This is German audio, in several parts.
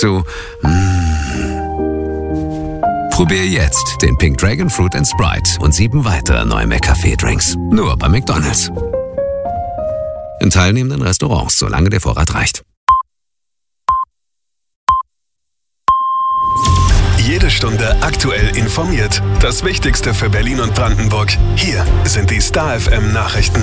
zu Probier jetzt den Pink Dragon Fruit & Sprite und 7 weitere neue McCafé-Drinks. Nur bei McDonald's. In teilnehmenden Restaurants, solange der Vorrat reicht. Jede Stunde aktuell informiert. Das Wichtigste für Berlin und Brandenburg. Hier sind die Star FM Nachrichten.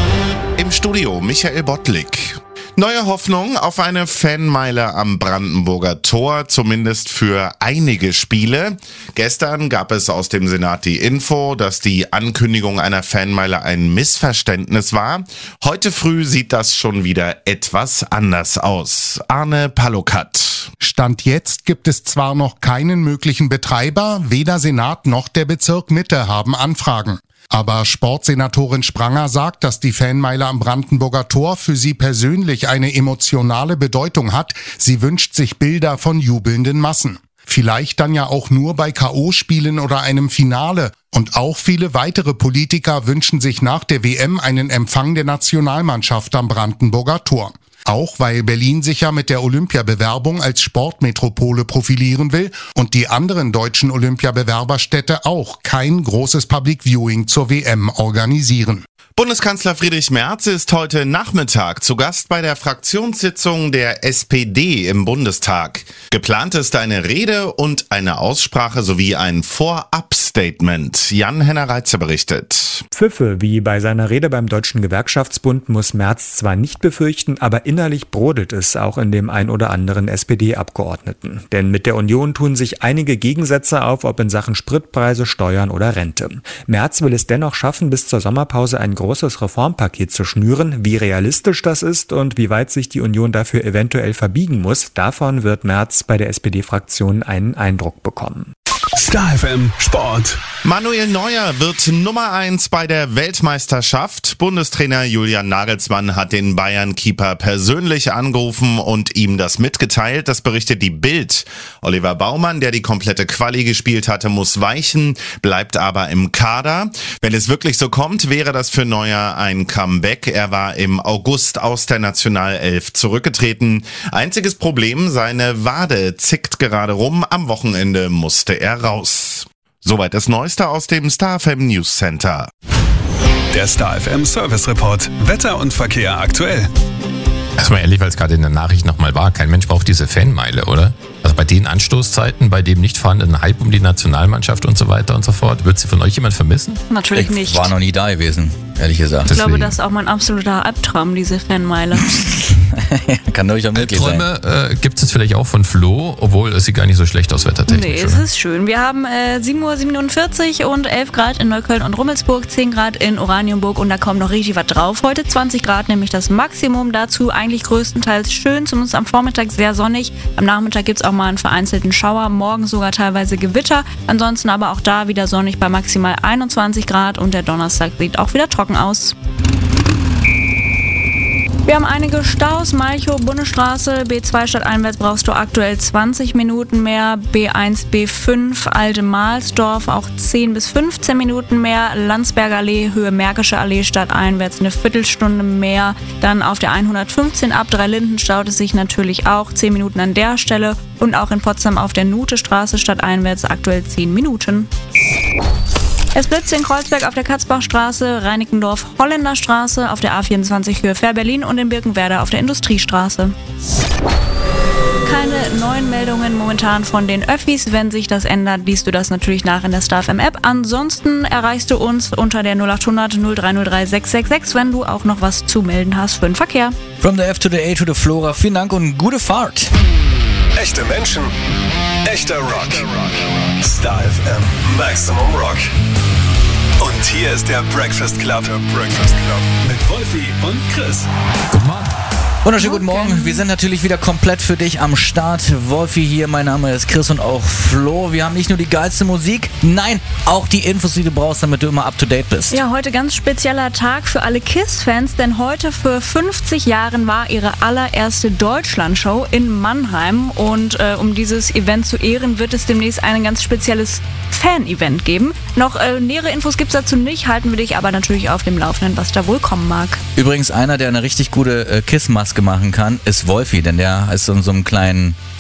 Im Studio Michael Bottlik. Neue Hoffnung auf eine Fanmeile am Brandenburger Tor, zumindest für einige Spiele. Gestern gab es aus dem Senat die Info, dass die Ankündigung einer Fanmeile ein Missverständnis war. Heute früh sieht das schon wieder etwas anders aus. Arne Palokat. Stand jetzt gibt es zwar noch keinen möglichen Betreiber, weder Senat noch der Bezirk Mitte haben Anfragen. Aber Sportsenatorin Spranger sagt, dass die Fanmeile am Brandenburger Tor für sie persönlich eine emotionale Bedeutung hat. Sie wünscht sich Bilder von jubelnden Massen. Vielleicht dann ja auch nur bei K.O.-Spielen oder einem Finale. Und auch viele weitere Politiker wünschen sich nach der WM einen Empfang der Nationalmannschaft am Brandenburger Tor. Auch weil Berlin sich ja mit der Olympiabewerbung als Sportmetropole profilieren will und die anderen deutschen Olympiabewerberstädte auch kein großes Public Viewing zur WM organisieren. Bundeskanzler Friedrich Merz ist heute Nachmittag zu Gast bei der Fraktionssitzung der SPD im Bundestag. Geplant ist eine Rede und eine Aussprache sowie ein Vorab-Statement. Jan-Henner Reitze berichtet. Pfiffe wie bei seiner Rede beim Deutschen Gewerkschaftsbund muss Merz zwar nicht befürchten, aber innerlich brodelt es auch in dem ein oder anderen SPD-Abgeordneten. Denn mit der Union tun sich einige Gegensätze auf, ob in Sachen Spritpreise, Steuern oder Rente. Merz will es dennoch schaffen, bis zur Sommerpause ein großes Reformpaket zu schnüren. Wie realistisch das ist und wie weit sich die Union dafür eventuell verbiegen muss, davon wird Merz bei der SPD-Fraktion einen Eindruck bekommen. Star FM Sport. Manuel Neuer wird Nummer 1 bei der Weltmeisterschaft. Bundestrainer Julian Nagelsmann hat den Bayern-Keeper persönlich angerufen und ihm das mitgeteilt. Das berichtet die Bild. Oliver Baumann, der die komplette Quali gespielt hatte, muss weichen, bleibt aber im Kader. Wenn es wirklich so kommt, wäre das für Neuer ein Comeback. Er war im August aus der Nationalelf zurückgetreten. Einziges Problem, seine Wade zickt gerade rum. Am Wochenende musste er raus. Soweit das Neueste aus dem Star FM News Center. Der Star FM Service Report. Wetter und Verkehr aktuell. Erstmal ehrlich, weil es gerade in der Nachricht nochmal war, kein Mensch braucht diese Fanmeile, oder? Also bei den Anstoßzeiten, bei dem nicht vorhandenen Hype um die Nationalmannschaft und so weiter und so fort, wird sie von euch jemand vermissen? Natürlich nicht. Ich war noch nie da gewesen, ehrlich gesagt. Ich glaube, das ist auch mein absoluter Albtraum, diese Fanmeile. Kann durchaus möglich sein. Träume gibt es vielleicht auch von Flo, obwohl es sieht gar nicht so schlecht aus wettertechnisch. Nee, es ist schön. Wir haben 7:47 Uhr und 11 Grad in Neukölln und Rummelsburg, 10 Grad in Oranienburg und da kommt noch richtig was drauf. Heute 20 Grad, nämlich das Maximum. Dazu eigentlich größtenteils schön, zumindest am Vormittag sehr sonnig. Am Nachmittag gibt es auch mal einen vereinzelten Schauer, morgen sogar teilweise Gewitter. Ansonsten aber auch da wieder sonnig bei maximal 21 Grad und der Donnerstag sieht auch wieder trocken aus. Wir haben einige Staus. Malchow, Bundesstraße, B2 stadteinwärts brauchst du aktuell 20 Minuten mehr. B1, B5, Alte Mahlsdorf auch 10 bis 15 Minuten mehr. Landsberger Allee, Höhe Märkische Allee stadteinwärts eine Viertelstunde mehr. Dann auf der 115 ab Dreilinden staut es sich natürlich auch 10 Minuten an der Stelle. Und auch in Potsdam auf der Nutestraße stadteinwärts aktuell 10 Minuten. Es blitzt in Kreuzberg auf der Katzbachstraße, Reinickendorf, Holländerstraße, auf der A24 Höhe Fähr-Berlin und in Birkenwerder auf der Industriestraße. Keine neuen Meldungen momentan von den Öffis. Wenn sich das ändert, liest du das natürlich nach in der Star FM App. Ansonsten erreichst du uns unter der 0800 0303 666, wenn du auch noch was zu melden hast für den Verkehr. From the F to the A to the Flora. Vielen Dank und gute Fahrt. Echte Menschen, echter Rock. Star FM Maximum Rock. Und hier ist der Breakfast Club. Mit Wolfi und Chris. Guten Morgen. Wunderschönen guten Morgen. Wir sind natürlich wieder komplett für dich am Start. Wolfi hier, mein Name ist Chris und auch Flo. Wir haben nicht nur die geilste Musik, nein, auch die Infos, die du brauchst, damit du immer up to date bist. Ja, heute ganz spezieller Tag für alle KISS-Fans, denn heute vor 50 Jahren war ihre allererste Deutschlandshow in Mannheim und um dieses Event zu ehren, wird es demnächst ein ganz spezielles Fan-Event geben. Noch nähere Infos gibt es dazu nicht, halten wir dich aber natürlich auf dem Laufenden, was da wohl kommen mag. Übrigens einer, der eine richtig gute KISS-Maske machen kann, ist Wolfi, denn der ist in so einem kleinen